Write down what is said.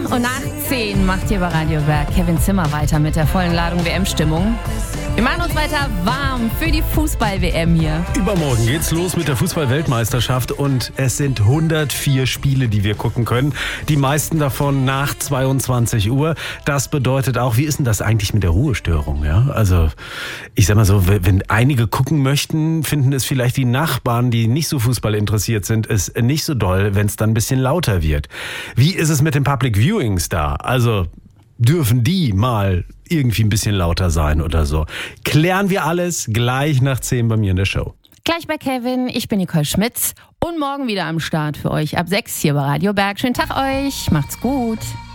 und nach 10 macht hier bei Radio Berg Kevin Zimmer weiter mit der vollen Ladung WM-Stimmung. Wir machen uns weiter warm für die Fußball-WM hier. Übermorgen geht's los mit der Fußball-Weltmeisterschaft und es sind 104 Spiele, die wir gucken können. Die meisten davon nach 22 Uhr. Das bedeutet auch, wie ist denn das eigentlich mit der Ruhestörung? Ja? Also ich sag mal so, wenn einige gucken möchten, finden es vielleicht die Nachbarn, die nicht so Fußball interessiert sind, es nicht so doll, wenn es dann ein bisschen lauter wird. Wie ist es mit den Public Viewings da? Also dürfen die mal irgendwie ein bisschen lauter sein oder so? Klären wir alles gleich nach 10 bei mir in der Show. Gleich bei Kevin, ich bin Nicole Schmitz und morgen wieder am Start für euch ab 6 hier bei Radio Berg. Schönen Tag euch, macht's gut.